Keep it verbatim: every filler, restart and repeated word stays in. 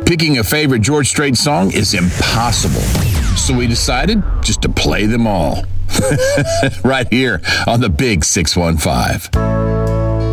Picking a favorite George Strait song is impossible. So we decided just to play them all. Right here on the Big six one five.